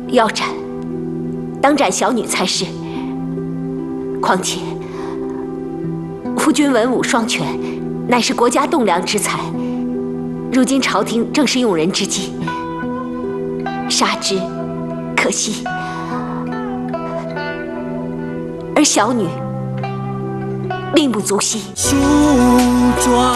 要斩，当斩小女才是。况且，夫君文武双全，乃是国家栋梁之才。如今朝廷正是用人之际，杀之可惜，而小女命不足惜。 梳妆。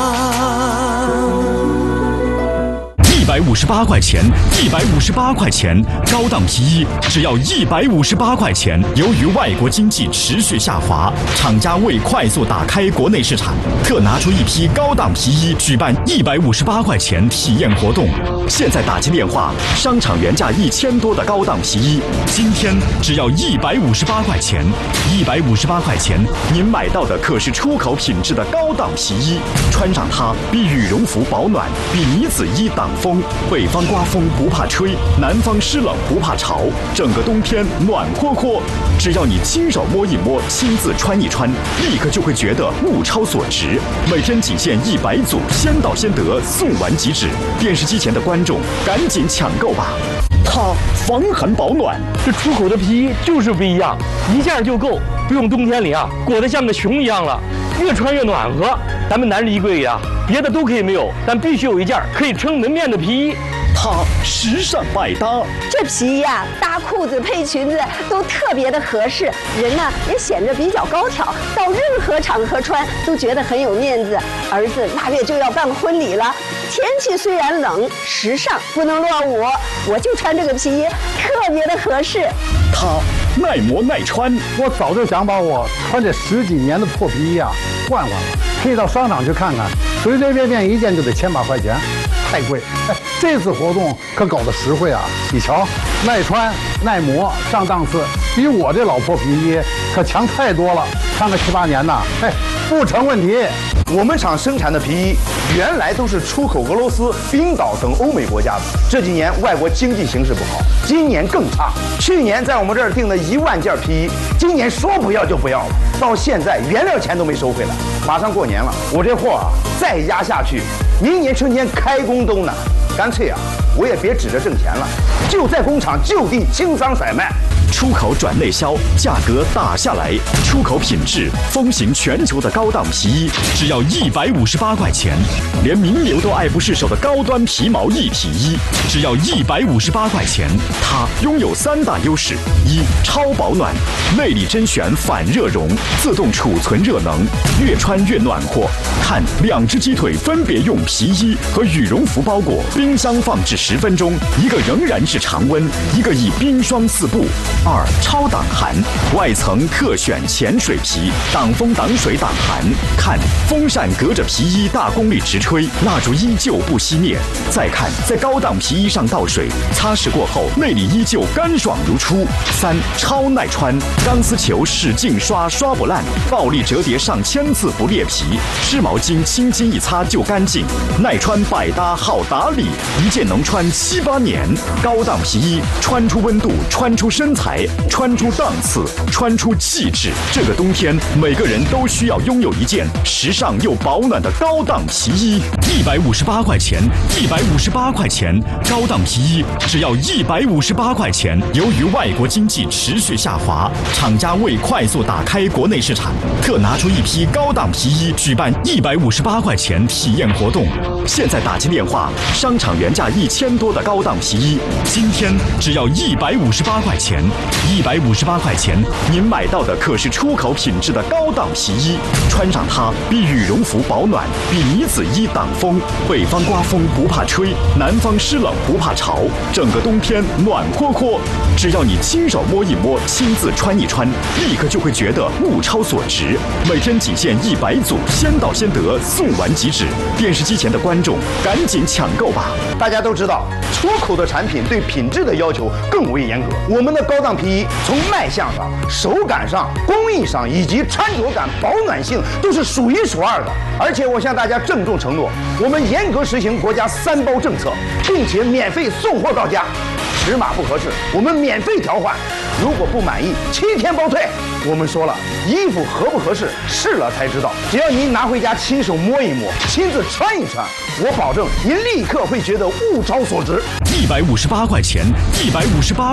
158块钱，158块钱，高档皮衣只要158块钱。由于外国经济持续下滑，厂家为快速打开国内市场，特拿出一批高档皮衣举办158块钱体验活动。现在打进电话，商场原价1000多的高档皮衣，今天只要158块钱。158块钱，您买到的可是出口品质的高档皮衣，穿上它比羽绒服保暖，比呢子衣挡风。北方刮风不怕吹，南方湿冷不怕潮，整个冬天暖和和。只要你亲手摸一摸，亲自穿一穿，立刻就会觉得物超所值。每天仅限100组，先到先得，送完即止。电视机前的观众，赶紧抢购吧！它防寒保暖， 这出口的皮衣就是不一样，一件就够，不用冬天里裹得像个熊一样了，越穿越暖和。咱们男人衣柜里别的都可以没有，但必须有一件可以撑门面的皮衣。 它时尚百搭， 这皮衣搭裤子配裙子都特别的合适，人呢也显得比较高挑，到任何场合穿都觉得很有面子。儿子8月就要办婚礼了，天气虽然冷，时尚不能落伍，我就穿这个皮衣特别的合适。 它耐磨耐穿， 我早就想把我穿这10几年的破皮衣换了，可以到商场去看看，随随便便一件就得1000把块钱。太贵，这次活动可搞得实惠你瞧，耐穿耐磨上档次，比我这老破皮衣可强太多了。穿个7、8年不成问题。 我们厂生产的皮衣原来都是出口俄罗斯、冰岛等欧美国家的，这几年外国经济形势不好，今年更差。去年在我们这儿订的1万件皮衣，今年说不要就不要了，到现在原料钱都没收回来。马上过年了，我这货再压下去，明年春天开工都难。干脆我也别指着挣钱了，就在工厂就地清仓甩卖。 出口转内销，价格打下来，出口品质风行全球的高档皮衣，只要158块钱。连名流都爱不释手的高端皮毛一体衣，只要158块钱。它拥有3大优势：一、超保暖，内里甄选反热熔，自动储存热能，越穿越暖和。看，2只鸡腿分别用皮衣和羽绒服包裹，冰箱放置10分钟，一个仍然是常温，一个以冰霜四布。2、超挡寒，外层特选潜水皮，挡风挡水挡寒。看，风扇隔着皮衣大功率直吹，蜡烛依旧不熄灭。再看，在高档皮衣上倒水，擦拭过后内里依旧干爽如初。3、超耐穿，钢丝球使劲刷刷不烂，暴力折叠上1000次不裂皮，湿毛巾轻轻一擦就干净，耐穿百搭好打理，一件能穿7、8年。高档皮衣，穿出温度，穿出身材，穿出档次，穿出气质。这个冬天，每个人都需要拥有一件时尚又保暖的高档皮衣。158块钱，158块钱，高档皮衣只要158块钱。由于外国经济持续下滑，厂家为快速打开国内市场，特拿出一批高档皮衣举办158块钱体验活动。现在打进电话，商场原价1000多的高档皮衣，今天只要158块钱。158块钱，您买到的可是出口品质的高档皮衣，穿上它比羽绒服保暖，比呢子衣挡风。北方刮风不怕吹，南方湿冷不怕潮，整个冬天暖和和。只要你亲手摸一摸，亲自穿一穿，立刻就会觉得物超所值。每天仅限100组，先到先得，送完即止。电视机前的观众，赶紧抢购吧！ 大家都知道，出口的产品对品质的要求更为严格。我们的高档皮衣从卖相上、手感上、工艺上以及穿着感、保暖性都是数1数2的。而且我向大家郑重承诺，我们严格实行国家3包政策，并且免费送货到家。尺码不合适，我们免费调换；如果不满意，7天包退。我们说了，衣服合不合适，试了才知道。只要您拿回家亲手摸一摸，亲自穿一穿，我保证您立刻会觉得物超所值。 158块钱，158。